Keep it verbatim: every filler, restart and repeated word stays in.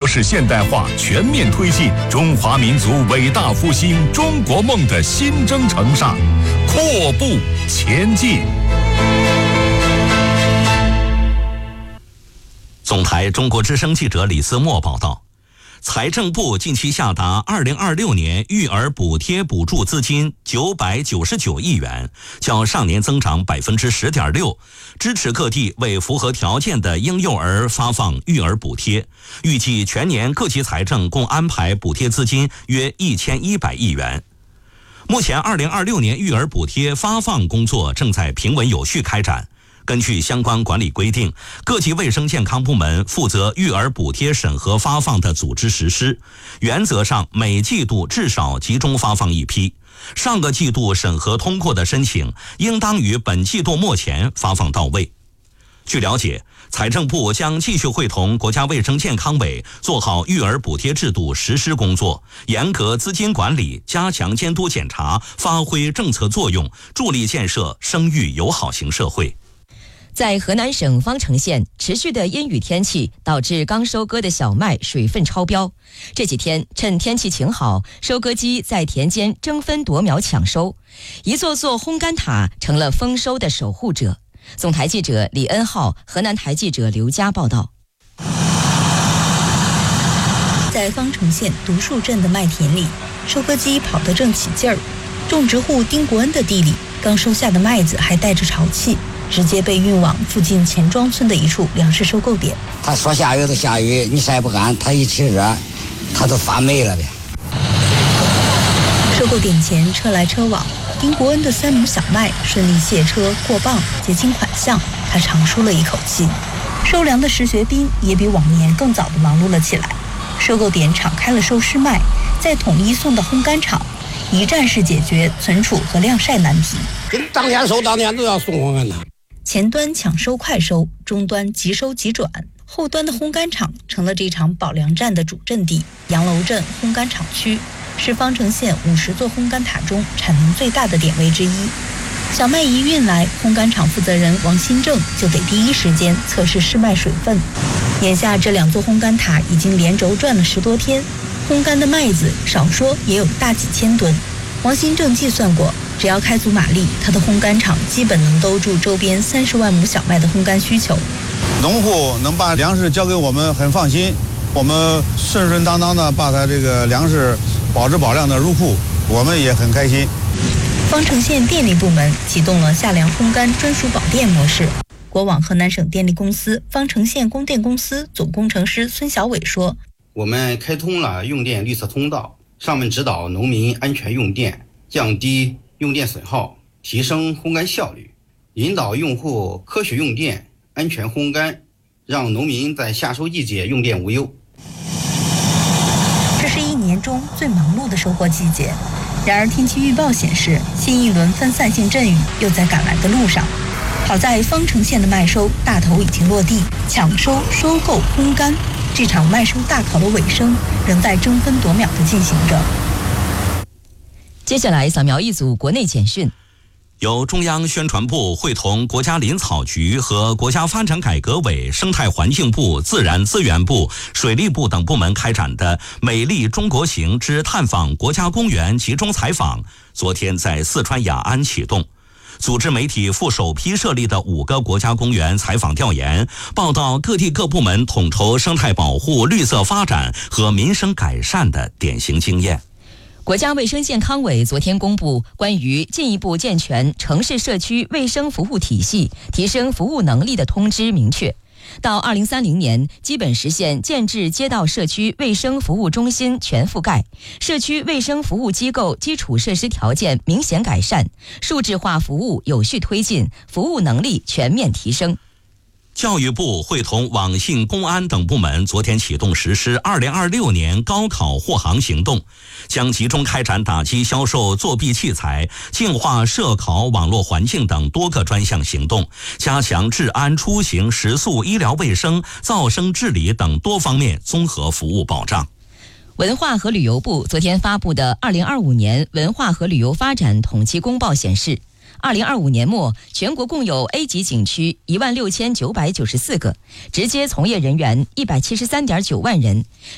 式现代化全面推进中华民族伟大复兴中国梦的新征程上，阔步前进。 总台中国之声记者李思墨报道，财政部近期下达二零二六年育儿补贴补助资金九百九十九亿元，较上年增长百分之十点六，支持各地为符合条件的婴幼儿发放育儿补贴。预计全年各级财政共安排补贴资金约一千一百亿元。目前，二零二六年育儿补贴发放工作正在平稳有序开展。根据相关管理规定，各级卫生健康部门负责育儿补贴审核发放的组织实施，原则上每季度至少集中发放一批。上个季度审核通过的申请，应当于本季度末前发放到位。据了解，财政部将继续会同国家卫生健康委做好育儿补贴制度实施工作，严格资金管理，加强监督检查，发挥政策作用，助力建设生育友好型社会。 在河南省方城县，持续的阴雨天气导致刚收割的小麦水分超标。这几天趁天气晴好，收割机在田间争分夺秒抢收，一座座烘干塔成了丰收的守护者。总台记者李恩浩，河南台记者刘佳报道。 在方城县独树镇的麦田里，收割机跑得正起劲儿。种植户丁国恩的地里，刚收下的麦子还带着潮气，直接被运往附近钱庄村的一处粮食收购点。 他说下雨就下雨，你晒不干，他一起热，他都发霉了呗。 收购点前车来车往，丁国恩的三亩小麦顺利卸车过磅，结清款项，他长舒了一口气。收粮的石学斌也比往年更早地忙碌了起来。收购点敞开了收湿麦，再统一送到烘干厂，一站式解决存储和晾晒难题。 跟当天收当天都要送烘干厂。 前端抢收快收，中端即收即转，后端的烘干厂成了这场保粮战的主阵地。杨楼镇烘干厂区是方城县五十座烘干塔中产能最大的点位之一。小麦一运来，烘干厂负责人王新正就得第一时间测试湿麦水分。眼下这两座烘干塔已经连轴转了十多天，烘干的麦子少说也有大几千吨。王新正计算过，只要开足马力，他的烘干厂基本能兜住周边三十万亩小麦的烘干需求。 农户能把粮食交给我们很放心，我们顺顺当当的把他这个粮食保质保量的入库，我们也很开心。 方城县电力部门启动了夏粮烘干专属保电模式。国网河南省电力公司方城县供电公司总工程师孙小伟说， 我们开通了用电绿色通道，上面指导农民安全用电，降低用电损耗，提升烘干效率，引导用户科学用电，安全烘干，让农民在夏收季节用电无忧。 这是一年中最忙碌的收获季节，然而天气预报显示，新一轮分散性阵雨又在赶来的路上。好在方城县的麦收大头已经落地，抢收、收购、烘干，这场麦收大考的尾声仍在争分夺秒地进行着。 接下来扫描一组国内简讯。 由中央宣传部会同国家林草局和国家发展改革委、生态环境部、自然资源部、水利部等部门开展的美丽中国行之探访国家公园集中采访，昨天在四川雅安启动。组织媒体赴首批设立的五个国家公园采访调研，报道各地各部门统筹生态保护、绿色发展和民生改善的典型经验。 国家卫生健康委昨天公布关于进一步健全城市社区卫生服务体系、提升服务能力的通知明确，到二零三零年基本实现建制街道社区卫生服务中心全覆盖，社区卫生服务机构基础设施条件明显改善，数字化服务有序推进，服务能力全面提升。 教育部会同网信、公安等部门昨天启动实施二零二六年高考护航行动，将集中开展打击销售作弊器材、净化涉考网络环境等多个专项行动，加强治安、出行、食宿、医疗卫生、噪声治理等多方面综合服务保障。 文化和旅游部昨天发布的二零二五年文化和旅游发展统计公报显示，二零二五年末，全国共有 A 级景区一万六千九百九十四个，直接从业人员一百七十三点九万人，